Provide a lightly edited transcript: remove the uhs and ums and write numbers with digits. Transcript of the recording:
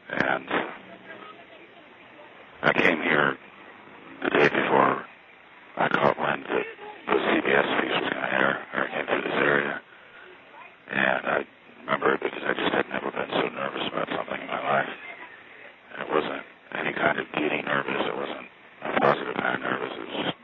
And I came here the day before I caught wind that the CBS piece was going to air, or it came through this area. And I remember it because I just had never been so nervous about something in my life. And it wasn't any kind of giddy nervous. It wasn't a positive kind of nervous. It was just